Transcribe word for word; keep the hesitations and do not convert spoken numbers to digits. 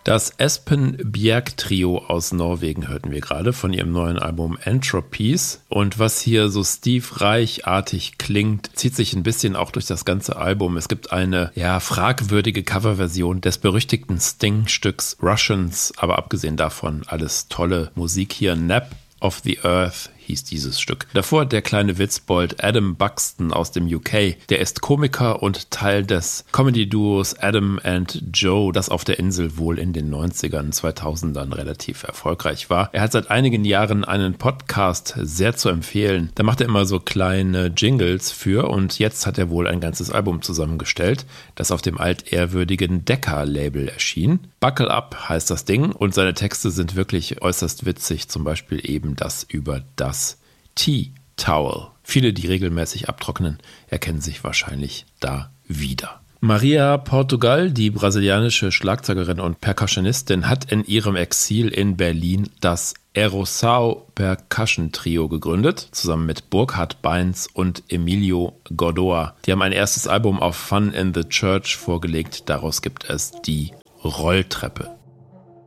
Das Espen Bjerg Trio aus Norwegen hörten wir gerade von ihrem neuen Album Entropies. Und was hier so Steve Reich-artig klingt, zieht sich ein bisschen auch durch das ganze Album. Es gibt eine ja fragwürdige Coverversion des berüchtigten Sting-Stücks Russians, aber abgesehen davon alles tolle Musik hier. Nap of the Earth hieß dieses Stück. Davor der kleine Witzbold Adam Buxton aus dem U K. Der ist Komiker und Teil des Comedy-Duos Adam and Joe, das auf der Insel wohl in den neunzigern, zweitausendern relativ erfolgreich war. Er hat seit einigen Jahren einen Podcast, sehr zu empfehlen. Da macht er immer so kleine Jingles für und jetzt hat er wohl ein ganzes Album zusammengestellt, das auf dem altehrwürdigen Decca-Label erschien. Buckle Up heißt das Ding und seine Texte sind wirklich äußerst witzig, zum Beispiel eben das über das Tea Towel. Viele, die regelmäßig abtrocknen, erkennen sich wahrscheinlich da wieder. Maria Portugal, die brasilianische Schlagzeugerin und Percussionistin, hat in ihrem Exil in Berlin das Erosao Percussion Trio gegründet, zusammen mit Burkhard Beins und Emilio Godoa. Die haben ein erstes Album auf Fun in the Church vorgelegt, daraus gibt es die Rolltreppe.